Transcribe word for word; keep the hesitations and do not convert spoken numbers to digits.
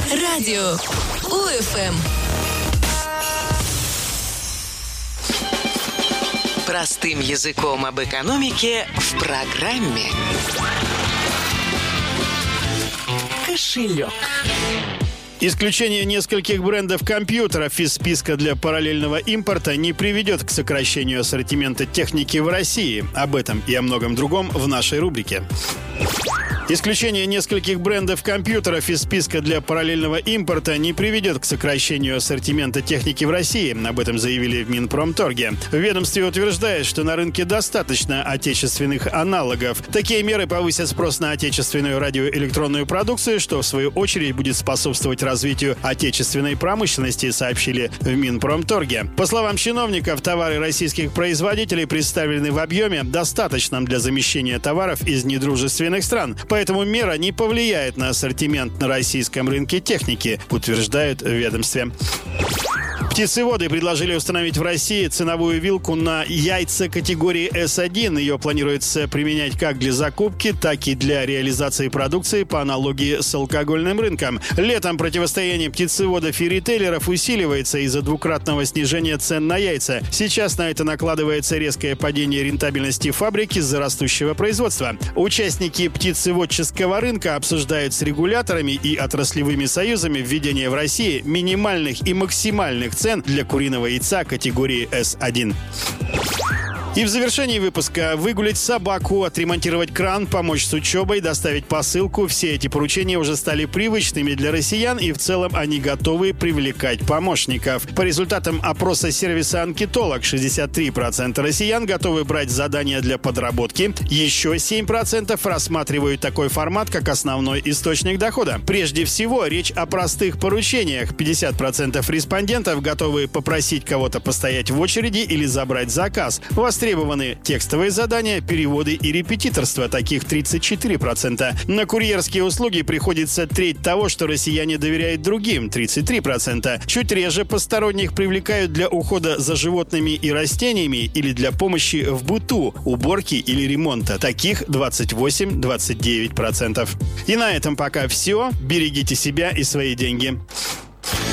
Радио УФМ. Простым языком об экономике в программе «Кошелек». Исключение нескольких брендов компьютеров из списка для параллельного импорта не приведет к сокращению ассортимента техники в России. Об этом и о многом другом в нашей рубрике. Исключение нескольких брендов компьютеров из списка для параллельного импорта не приведет к сокращению ассортимента техники в России. Об этом заявили в Минпромторге. В ведомстве утверждает, что на рынке достаточно отечественных аналогов. Такие меры повысят спрос на отечественную радиоэлектронную продукцию, что в свою очередь будет способствовать развитию отечественной промышленности, сообщили в Минпромторге. По словам чиновников, товары российских производителей представлены в объеме, достаточном для замещения товаров из недружественных стран. Поэтому мера не повлияет на ассортимент на российском рынке техники, утверждают в ведомстве. Птицеводы предложили установить в России ценовую вилку на яйца категории эс один. Ее планируется применять как для закупки, так и для реализации продукции по аналогии с алкогольным рынком. Летом противостояние птицеводов и ритейлеров усиливается из-за двукратного снижения цен на яйца. Сейчас на это накладывается резкое падение рентабельности фабрики из-за растущего производства. Участники птицеводческого рынка обсуждают с регуляторами и отраслевыми союзами введение в России минимальных и максимальных цен для куриного яйца категории эс один. И в завершении выпуска: выгулять собаку, отремонтировать кран, помочь с учебой, доставить посылку. Все эти поручения уже стали привычными для россиян, и в целом они готовы привлекать помощников. По результатам опроса сервиса «Анкетолог», шестьдесят три процента россиян готовы брать задания для подработки. Еще семь процентов рассматривают такой формат, как основной источник дохода. Прежде всего, речь о простых поручениях. пятьдесят процентов респондентов готовы попросить кого-то постоять в очереди или забрать заказ. Востребованы текстовые задания, переводы и репетиторство. Таких тридцать четыре процента. На курьерские услуги приходится треть того, что россияне доверяют другим. тридцать три процента. Чуть реже посторонних привлекают для ухода за животными и растениями или для помощи в быту, уборки или ремонта. Таких двадцать восемь - двадцать девять процентов. И на этом пока все. Берегите себя и свои деньги.